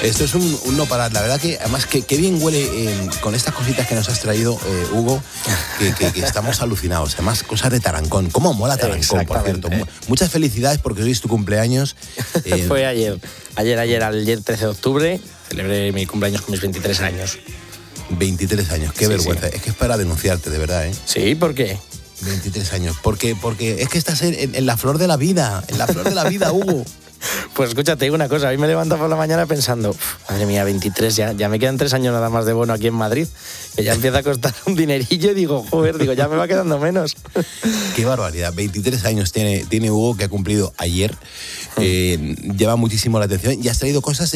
Esto es un no parar. La verdad que, además, qué bien huele con estas cositas que nos has traído, Hugo, que estamos alucinados. Además, cosas de Tarancón. ¿Cómo mola Tarancón, por cierto? Muchas felicidades porque hoy es tu cumpleaños. Fue ayer 13 de octubre, celebré mi cumpleaños con mis 23 años. 23 años, qué vergüenza. Sí. Es que es para denunciarte, de verdad, ¿eh? Sí, ¿por qué? 23 años. Porque es que estás en la flor de la vida. En la flor de la vida, Hugo. Pues escucha, te digo una cosa, a mí me levanto por la mañana pensando, madre mía, 23 ya me quedan 3 años nada más de bono aquí en Madrid, que ya empieza a costar un dinerillo y digo, ya me va quedando menos. Qué barbaridad, 23 años tiene Hugo, que ha cumplido ayer, llama muchísimo la atención y has traído cosas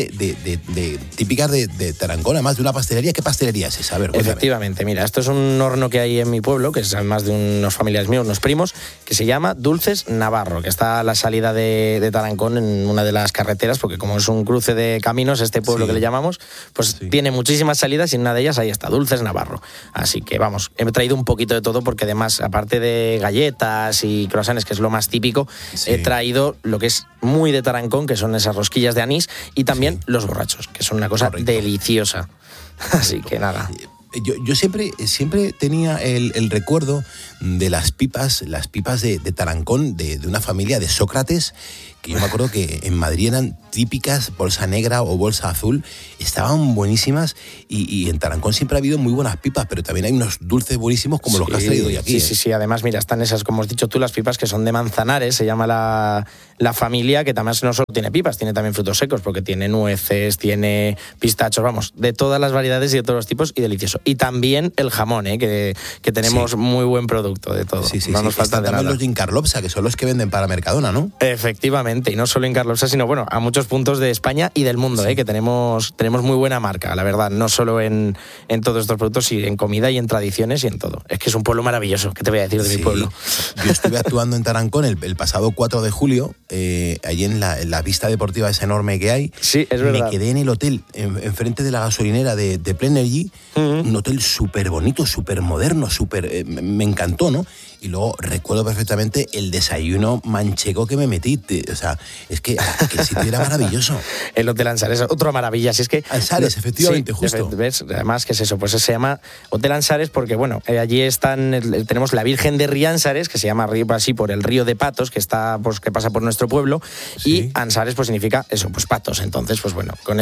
típicas de Tarancón, además de una pastelería. ¿Qué pastelería es esa? A ver, cuéntame. Efectivamente, mira, esto es un horno que hay en mi pueblo, que es además de unos familiares míos, unos primos, que se llama Dulces Navarro, que está a la salida de Tarancón en una de las carreteras, porque como es un cruce de caminos, este pueblo que le llamamos, pues tiene muchísimas salidas y en una de ellas ahí está, Dulces Navarro. Así que vamos, he traído un poquito de todo porque además, aparte de galletas y croissants, que es lo más típico, he traído lo que es muy de Tarancón, que son esas rosquillas de anís, y también los borrachos, que son una cosa deliciosa. Así que nada. Yo siempre tenía el recuerdo de las pipas de Tarancón, de una familia de Sócrates, que yo me acuerdo que en Madrid eran típicas, bolsa negra o bolsa azul, estaban buenísimas, y en Tarancón siempre ha habido muy buenas pipas, pero también hay unos dulces buenísimos como los que has traído hoy aquí. Sí, además mira, están esas, como has dicho tú, las pipas que son de Manzanares, se llama la familia, que también no solo tiene pipas, tiene también frutos secos, porque tiene nueces, tiene pistachos, vamos, de todas las variedades y de todos los tipos, y delicioso. Y también el jamón, que tenemos muy buen producto de todo. No nos falta de nada. Los de Incarlopsa, que son los que venden para Mercadona, ¿no? Efectivamente, y no solo en Incarlopsa, sino bueno, a muchos puntos de España y del mundo, que tenemos muy buena marca, la verdad, no solo en todos estos productos, sino en comida y en tradiciones y en todo. Es que es un pueblo maravilloso, ¿qué te voy a decir de mi pueblo? Yo estuve actuando en Tarancón el pasado 4 de julio, allí en la pista deportiva esa enorme que hay. Sí, es verdad. Me quedé en el hotel, enfrente de la gasolinera de Plenary, un hotel súper bonito, súper moderno, me encantó, ¿no? Y luego recuerdo perfectamente el desayuno manchego que me metí. O sea, es que el sitio era maravilloso. El Hotel Ansares, otra maravilla. Si es que Ansares, efectivamente, justo. ¿Ves? Además, ¿qué es eso? Pues se llama Hotel Ansares porque, bueno, allí tenemos la Virgen de Riansares, que se llama así por el río de Patos, que está, pues, que pasa por nuestro pueblo, y Ansares pues significa eso, pues patos. Entonces, pues bueno, con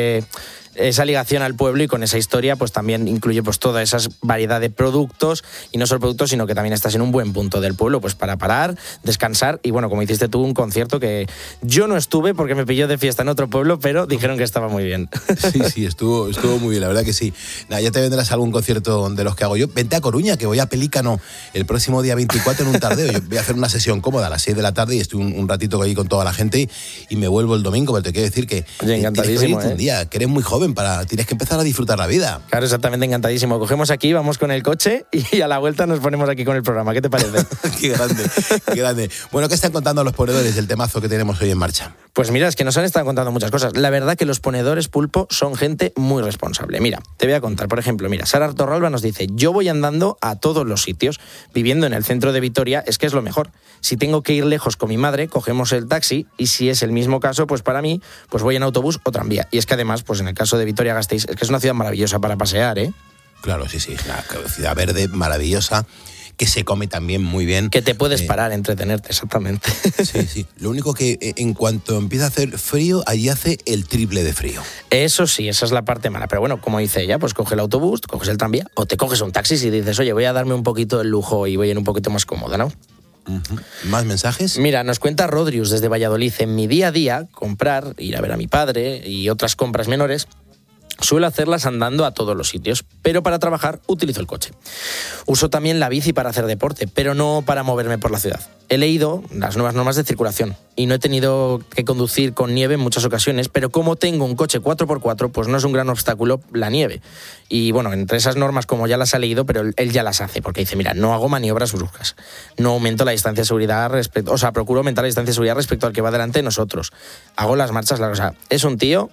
esa ligación al pueblo y con esa historia, pues también incluye pues toda esa variedad de productos, y no solo productos, sino que también estás en un buen punto del pueblo, pues para parar, descansar, y bueno, como hiciste tú, un concierto que yo no estuve porque me pilló de fiesta en otro pueblo, pero dijeron que estaba muy bien. Sí, estuvo muy bien, la verdad que sí. Nada, ya te vendrás a algún concierto de los que hago yo. Vente a Coruña, que voy a Pelícano el próximo día 24 en un tardeo. Yo voy a hacer una sesión cómoda a las 6 de la tarde y estoy un ratito allí con toda la gente y me vuelvo el domingo, pero te quiero decir que encantadísimo, un día, que eres muy joven, tienes que empezar a disfrutar la vida. Claro, exactamente, encantadísimo. Cogemos aquí, vamos con el coche y a la vuelta nos ponemos aquí con el programa. ¿Qué te parece? Qué grande. Bueno, ¿qué están contando los ponedores del temazo que tenemos hoy en marcha? Pues mira, es que nos han estado contando muchas cosas. La verdad que los ponedores, Pulpo, son gente muy responsable. Mira, te voy a contar, por ejemplo, Sara Torralba nos dice: yo voy andando a todos los sitios. Viviendo en el centro de Vitoria es que es lo mejor. Si tengo que ir lejos con mi madre, cogemos el taxi, y si es el mismo caso, pues para mí, pues voy en autobús o tranvía. Y es que además, pues en el caso de Vitoria-Gasteiz, es que es una ciudad maravillosa para pasear, ¿eh? Claro, sí, una ciudad verde maravillosa, que se come también muy bien. Que te puedes parar, entretenerte, exactamente. Sí. Lo único que en cuanto empieza a hacer frío, allí hace el triple de frío. Eso sí, esa es la parte mala. Pero bueno, como dice ella, pues coge el autobús, coges el tranvía o te coges un taxi si dices, oye, voy a darme un poquito el lujo y voy en un poquito más cómoda, ¿no? ¿Más mensajes? Mira, nos cuenta Rodrius desde Valladolid: en mi día a día, comprar, ir a ver a mi padre y otras compras menores, suelo hacerlas andando a todos los sitios, pero para trabajar utilizo el coche. Uso también la bici para hacer deporte, pero no para moverme por la ciudad. He leído las nuevas normas de circulación y no he tenido que conducir con nieve en muchas ocasiones, pero como tengo un coche 4x4, pues no es un gran obstáculo la nieve. Y bueno, entre esas normas, como ya las ha leído, pero él ya las hace, porque dice, mira, no hago maniobras bruscas, no aumento la distancia de seguridad procuro aumentar la distancia de seguridad respecto al que va delante de nosotros. Hago las marchas largas. O sea, es un tío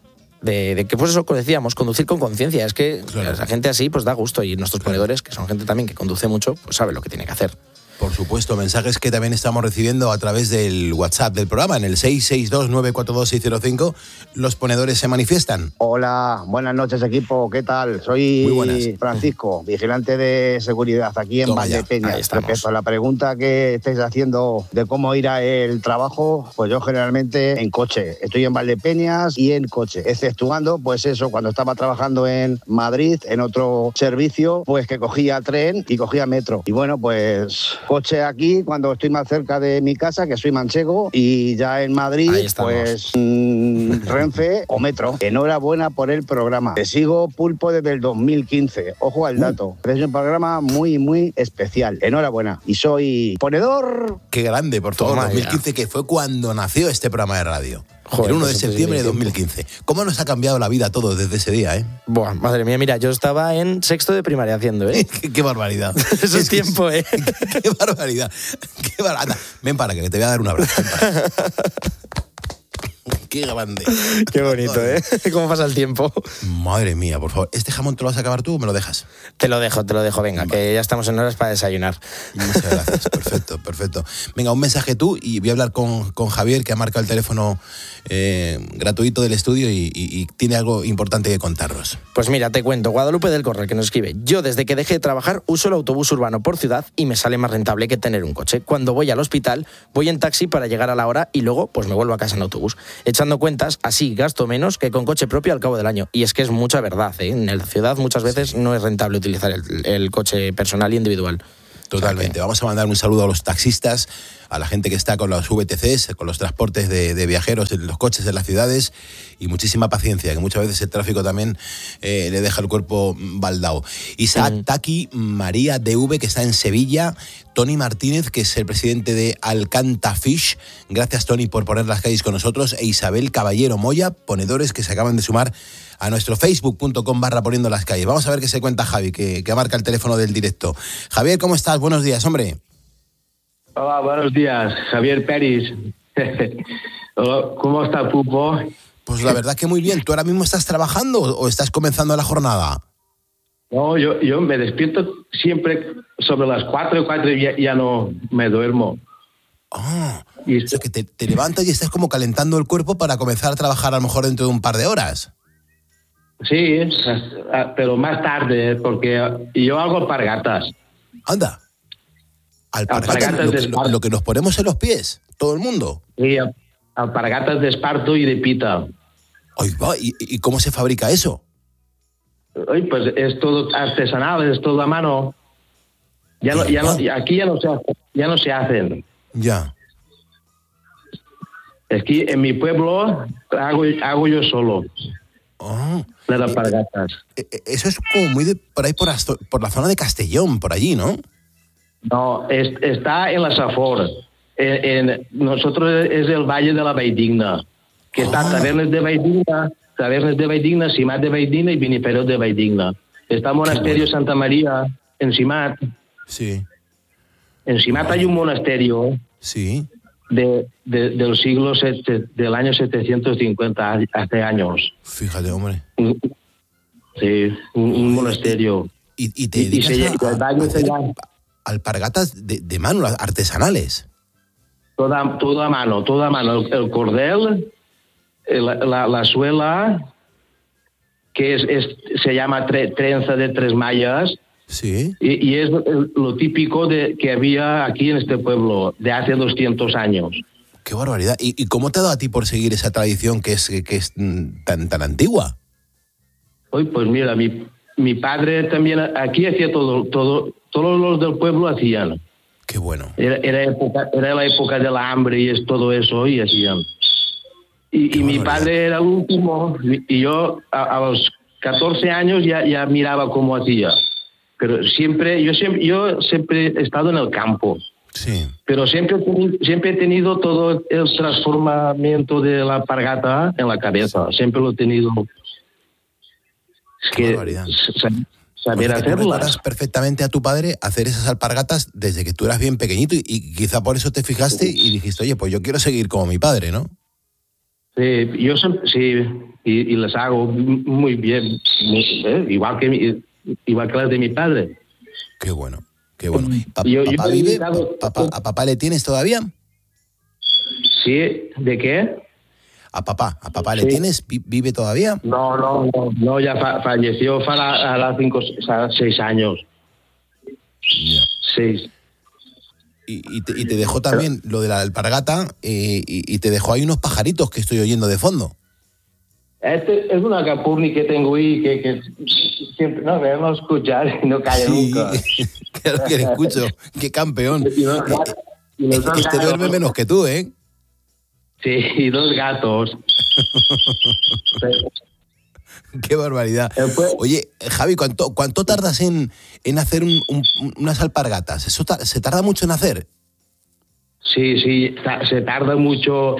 de que, pues eso que decíamos, conducir con conciencia. Es que la gente así pues da gusto, y nuestros ponedores, que son gente también que conduce mucho, pues sabe lo que tiene que hacer. Por supuesto, mensajes que también estamos recibiendo a través del WhatsApp del programa, en el 662-942-605. Los ponedores se manifiestan. Hola, buenas noches equipo, ¿qué tal? Muy buenas. Soy Francisco, vigilante de seguridad aquí en Toma ya, Valdepeñas. ahí estamos. Respecto a la pregunta que estáis haciendo de cómo ir al trabajo, pues yo generalmente en coche. Estoy en Valdepeñas y en coche, exceptuando pues eso, cuando estaba trabajando en Madrid, en otro servicio, pues que cogía tren y cogía metro. Y bueno, pues coche aquí cuando estoy más cerca de mi casa, que soy manchego, y ya en Madrid, Ahí estamos. pues Renfe o metro. Enhorabuena por el programa. Te sigo, Pulpo, desde el 2015. Ojo al dato. Es un programa muy, muy especial. Enhorabuena. Y soy ponedor. Qué grande, por favor, Toma 2015, que fue cuando nació este programa de radio. Joder, el 1 de pues septiembre de entonces 2015. ¿Cómo nos ha cambiado la vida a todos desde ese día, eh? Buah, madre mía, mira, yo estaba en sexto de primaria haciendo, ¿eh? Qué barbaridad. Eso es tiempo, ¿eh? Qué barbaridad. Anda, ven para que te voy a dar un abrazo. Ven para. Qué grande. Qué bonito, ¿eh? ¿Cómo pasa el tiempo? Madre mía, por favor. ¿Este jamón te lo vas a acabar tú o me lo dejas? Te lo dejo, venga, que ya estamos en horas para desayunar. Muchas gracias, perfecto. Venga, un mensaje tú y voy a hablar con Javier, que ha marcado el teléfono gratuito del estudio y tiene algo importante que contarnos. Pues mira, te cuento, Guadalupe del Corral, que nos escribe: yo desde que dejé de trabajar uso el autobús urbano por ciudad y me sale más rentable que tener un coche. Cuando voy al hospital, voy en taxi para llegar a la hora y luego pues me vuelvo a casa en autobús. Echando cuentas, así gasto menos que con coche propio al cabo del año. Y es que es mucha verdad, ¿eh? En la ciudad muchas veces no es rentable utilizar el coche personal y individual. Totalmente. Vamos a mandar un saludo a los taxistas, a la gente que está con los VTCs, con los transportes de viajeros en los coches de las ciudades, y muchísima paciencia, que muchas veces el tráfico también le deja el cuerpo baldao. Isaac Taki, María DV, que está en Sevilla, Tony Martínez, que es el presidente de Alcantafish. Gracias, Tony, por poner las calles con nosotros. E Isabel Caballero Moya, ponedores que se acaban de sumar a nuestro facebook.com/poniendo las calles. Vamos a ver qué se cuenta Javi, que marca el teléfono del directo. Javier, ¿cómo estás? Buenos días, hombre. Hola, buenos días. Javier Peris. ¿Cómo está, Pupo? Pues la verdad que muy bien. ¿Tú ahora mismo estás trabajando o estás comenzando la jornada? No, yo me despierto siempre sobre las 4 y ya no me duermo. Ah, o sea que te levantas y estás como calentando el cuerpo para comenzar a trabajar a lo mejor dentro de un par de horas. Sí, pero más tarde, porque yo hago alpargatas. Anda. Alpargatas, lo que nos ponemos en los pies, todo el mundo. Sí, alpargatas de esparto y de pita. Ay, va, ¿y cómo se fabrica eso? Ay, pues es todo artesanal, es todo a mano. Aquí ya no se hacen. Ya. Es que en mi pueblo hago yo solo. Oh. Las alpargatas. Eso es como muy por ahí, por la zona de Castellón, por allí, ¿no? No, está en la Safor. Nosotros es el Valle de la Valldigna, que está Tavernes de Valldigna, Simat de Valldigna y Beniferot de Valldigna. Está Monasterio Santa María en Simat. Sí. En Simat hay un monasterio. Sí. Del siglo del año 750, hace años. Fíjate, hombre. Sí, un monasterio. Y te dedicas a hacer alpargatas de mano, artesanales. Toda a mano. El cordel, la suela, que se llama trenza de 3 mallas. Sí. Y es lo típico que había aquí en este pueblo de hace 200 años. ¡Qué barbaridad! ¿Y cómo te ha dado a ti por seguir esa tradición que es tan antigua? Hoy, pues mira, mi padre también aquí hacía todo, todos los del pueblo hacían. ¡Qué bueno! Era la época del hambre y es todo eso, y hacían. Y mi padre era el último, y yo a los 14 años ya miraba cómo hacía. Pero yo siempre he estado en el campo. Sí. Pero siempre he tenido todo el transformamiento de la alpargata en la cabeza. Siempre lo he tenido. Qué barbaridad. Saber hacerlas. Tú recuerdas perfectamente a tu padre hacer esas alpargatas desde que tú eras bien pequeñito y quizá por eso te fijaste y dijiste, oye, pues yo quiero seguir como mi padre, ¿no? Sí, y las hago muy bien, igual que las de mi padre. Qué bueno. Qué bueno. Yo ¿Papá he vive? visitado- ¿A papá le tienes todavía? Sí, ¿de qué? ¿A papá le Sí. tienes? ¿Vive todavía? No, ya falleció a las 6 años. Ya. 6. Y te dejó también lo de la alpargata y te dejó ahí unos pajaritos que estoy oyendo de fondo. Este es una capurni que tengo ahí que siempre no debemos escuchar y no calla nunca. Claro que le escucho. ¡Qué campeón! Y los gatos- y los dos Este gatos. duerme menos que tú, ¿eh? Sí, y 2 gatos. ¡Qué barbaridad! Después- Oye, Javi, ¿cuánto tardas en hacer unas alpargatas? ¿Eso se tarda mucho en hacer? Sí, se tarda mucho.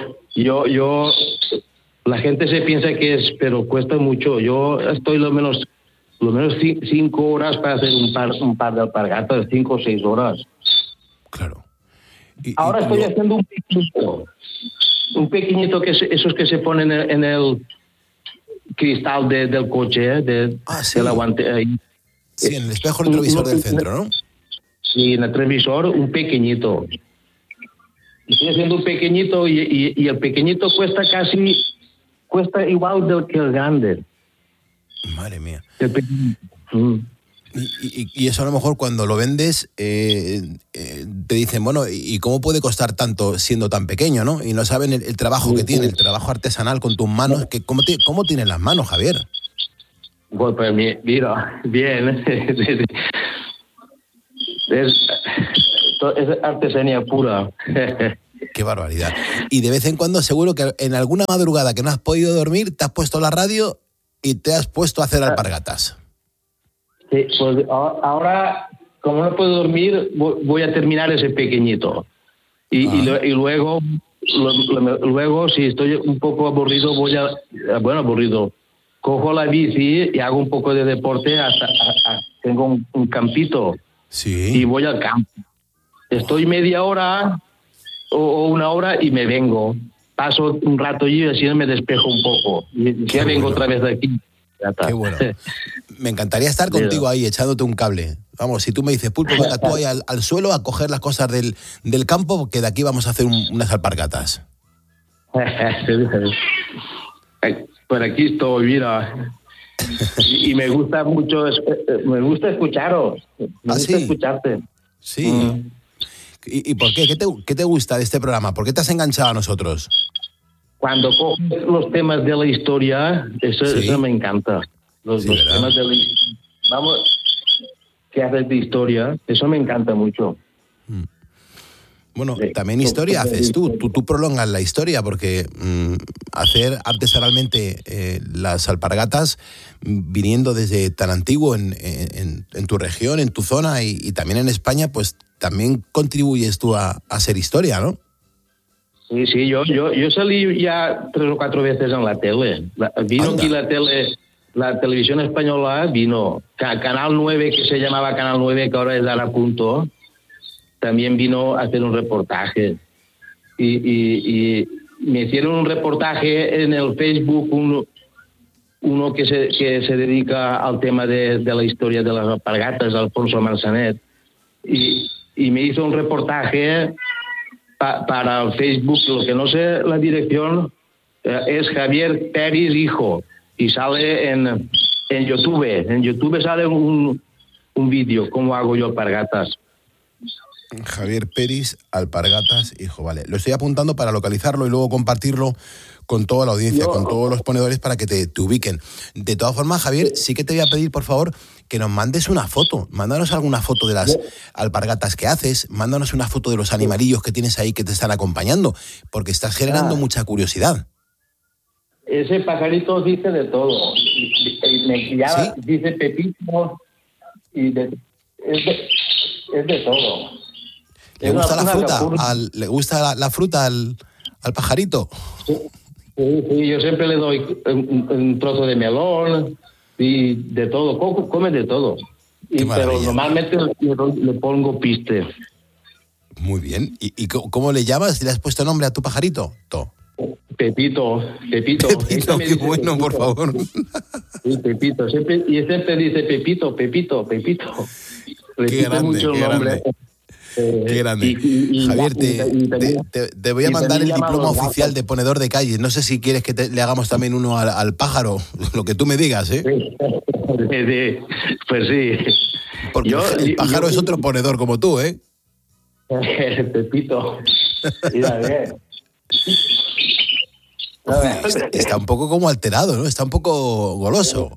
La gente se piensa que es, pero cuesta mucho. Yo estoy lo menos 5 horas para hacer un par de alpargatas, 5 o 6 horas. Claro. Ahora estoy haciendo un pequeñito que esos que se ponen en el cristal del coche, Sí. del aguante. Sí, en el espejo retrovisor del centro, ¿no? Sí, en el televisor, un pequeñito. Estoy haciendo un pequeñito y el pequeñito cuesta igual que el grande. Madre mía. El pequeñito. Mm. Y eso a lo mejor cuando lo vendes te dicen, bueno, ¿y cómo puede costar tanto siendo tan pequeño, no? Y no saben el trabajo que tiene, el trabajo artesanal con tus manos. ¿Cómo tienen las manos, Javier? Pues mira, bien. Es artesanía pura. Qué barbaridad. Y de vez en cuando seguro que en alguna madrugada que no has podido dormir te has puesto la radio y te has puesto a hacer alpargatas. Sí, pues ahora, como no puedo dormir, voy a terminar ese pequeñito. Y luego, si estoy un poco aburrido, cojo la bici y hago un poco de deporte tengo un campito. Sí. Y voy al campo. Estoy media hora o 1 hora y me vengo. Paso un rato allí y así me despejo un poco. Y ya vengo otra vez de aquí. Ya está. Qué bueno. Me encantaría estar contigo ahí echándote un cable. Vamos, si tú me dices, Pulpo, venga tú ahí al suelo a coger las cosas del campo, que de aquí vamos a hacer unas alpargatas. Por aquí estoy, mira. Y me gusta mucho, me gusta escucharos. Me gusta escucharte. Sí. ¿Y por qué? ¿Qué te gusta de este programa? ¿Por qué te has enganchado a nosotros? Cuando coges los temas de la historia, eso me encanta. Los temas de la historia. Vamos, ¿qué haces de historia? Eso me encanta mucho. Bueno, también historia haces tú prolongas la historia, porque hacer artesanalmente las alpargatas, viniendo desde tan antiguo en tu región, en tu zona y también en España, pues también contribuyes tú a hacer historia, ¿no? Sí, yo salí ya 3 o 4 veces en la tele. Vino aquí la televisión española, vino Canal 9, que se llamaba Canal 9, que ahora es Ahora Punto. También vino a hacer un reportaje. Y me hicieron un reportaje en el Facebook, uno que se dedica al tema de la historia de las alpargatas, Alfonso Manzanet. Y me hizo un reportaje para el Facebook, lo que no sé la dirección, es Javier Peris Hijo, y sale en YouTube. En YouTube sale un vídeo, cómo hago yo alpargatas. Javier Peris, alpargatas, hijo, vale. Lo estoy apuntando para localizarlo y luego compartirlo con toda la audiencia, con todos los ponedores para que te ubiquen. De todas formas, Javier, sí que te voy a pedir, por favor, que nos mandes una foto. Mándanos alguna foto de las alpargatas que haces, mándanos una foto de los animalillos que tienes ahí que te están acompañando, porque estás generando mucha curiosidad. Ese pajarito dice de todo. Dice Pepito, y es de todo. ¿Le gusta la fruta? ¿Le gusta la fruta al pajarito? Sí, yo siempre le doy un trozo de melón y de todo, come de todo. Pero normalmente le pongo piste. Muy bien. ¿Y cómo le llamas? ¿Le has puesto nombre a tu pajarito? Pepito. Pepito, qué bueno, Pepito, por favor. Sí, Pepito. Siempre dice Pepito. Qué grande, mucho el nombre. Qué grande. Javier, te voy a mandar el diploma oficial de ponedor de calles. No sé si quieres que le hagamos también uno al pájaro, lo que tú me digas, ¿eh? Pues sí. Porque el pájaro es otro ponedor como tú, ¿eh? Pepito. Mira, bien. Está un poco como alterado, ¿no? Está un poco goloso.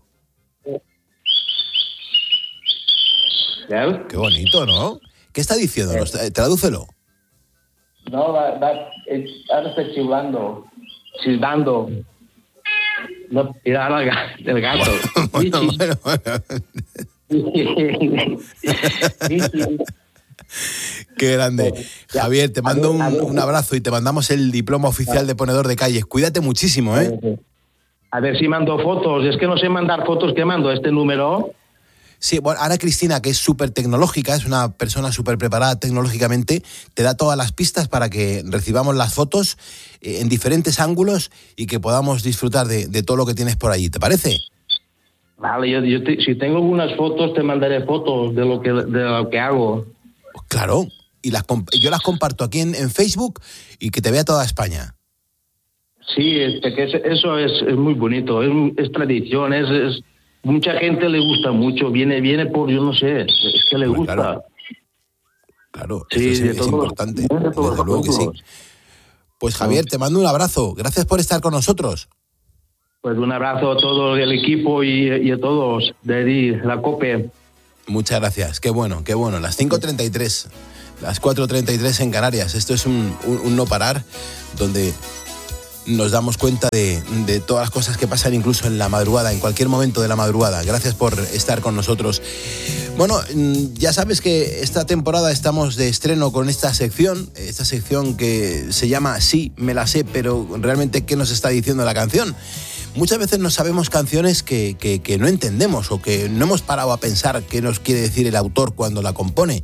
Qué bonito, ¿no? ¿Qué está diciendo? Tradúcelo. No, ahora está chillando. Silbando. No, mira el gato. Bueno. Qué grande. Javier, te mando un abrazo y te mandamos el diploma oficial de ponedor de calles. Cuídate muchísimo, ¿eh? A ver si mando fotos. Es que no sé mandar fotos. ¿Qué mando? ¿Este número? Sí, bueno, ahora Cristina, que es súper tecnológica, es una persona súper preparada tecnológicamente, te da todas las pistas para que recibamos las fotos en diferentes ángulos y que podamos disfrutar de todo lo que tienes por allí. ¿Te parece? Vale, si tengo algunas fotos, te mandaré fotos de lo que hago. Claro, y yo las comparto aquí en Facebook y que te vea toda España. Sí, eso es muy bonito, es tradición, mucha gente le gusta mucho, viene por, yo no sé, es que le gusta. Claro, sí, eso es importante, desde luego que sí. Pues Javier, te mando un abrazo, gracias por estar con nosotros. Pues un abrazo a todo el equipo y a todos de la COPE. Muchas gracias, qué bueno, las 5:33, las 4:33 en Canarias, esto es un no parar, donde nos damos cuenta de todas las cosas que pasan incluso en la madrugada, en cualquier momento de la madrugada. Gracias por estar con nosotros. Bueno, ya sabes que esta temporada estamos de estreno con esta sección que se llama Sí, me la sé, pero realmente ¿qué nos está diciendo la canción? Muchas veces no sabemos canciones que no entendemos o que no hemos parado a pensar qué nos quiere decir el autor cuando la compone.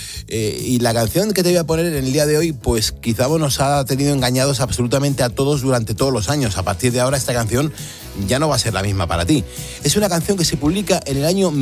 Y la canción que te voy a poner en el día de hoy, pues quizá nos ha tenido engañados absolutamente a todos durante todos los años. A partir de ahora esta canción ya no va a ser la misma para ti. Es una canción que se publica en el año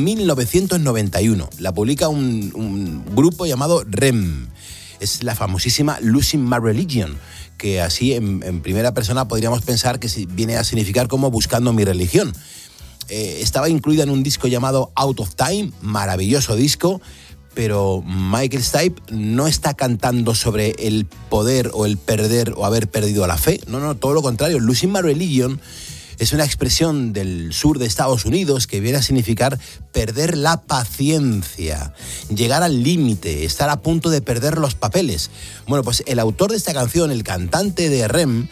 1991. La publica un grupo llamado REM. Es la famosísima Losing My Religion, que así en primera persona podríamos pensar que viene a significar como buscando mi religión. Estaba incluida en un disco llamado Out of Time, maravilloso disco, pero Michael Stipe no está cantando sobre el poder o el perder o haber perdido la fe. No, todo lo contrario. Losing My Religion es una expresión del sur de Estados Unidos que viene a significar perder la paciencia, llegar al límite, estar a punto de perder los papeles. Bueno, pues el autor de esta canción, el cantante de REM,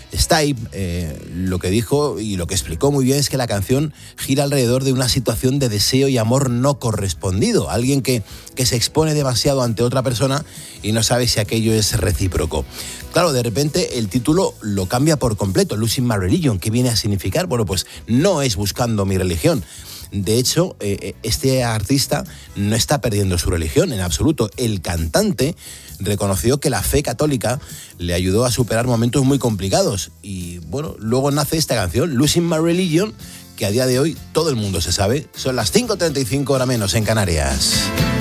Stipe, lo que dijo y lo que explicó muy bien es que la canción gira alrededor de una situación de deseo y amor no correspondido. Alguien que se expone demasiado ante otra persona y no sabe si aquello es recíproco. Claro, de repente el título lo cambia por completo, Losing My Religion. ¿Qué viene a significar? Bueno, pues no es buscando mi religión. De hecho, este artista no está perdiendo su religión en absoluto. El cantante reconoció que la fe católica le ayudó a superar momentos muy complicados. Y bueno, luego nace esta canción, Losing My Religion, que a día de hoy todo el mundo se sabe. Son las 5:35 hora menos en Canarias.